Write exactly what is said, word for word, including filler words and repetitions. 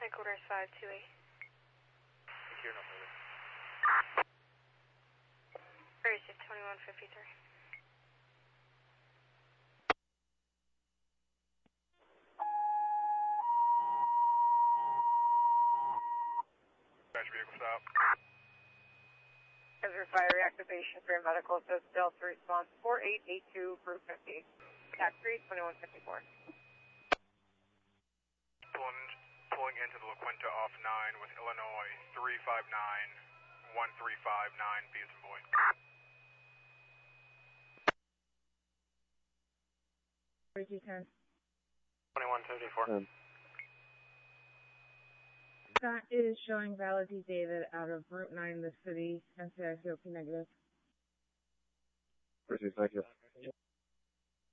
Headquarters five two eight. Here, no further. Receive twenty-one fifty-three. Crash vehicle stop. Desert Fire reactivation for your medical assist Delta response four eight eight two for fifty. Tax three twenty-one fifty-four. Pulling, pulling into the La Quinta off nine with Illinois three five nine one three five nine, B as in boy. thirty ten. twenty-one fifty-four. Um, That is showing valid D David out of Route nine, the city, N C I C O P negative. Proceed, thank you.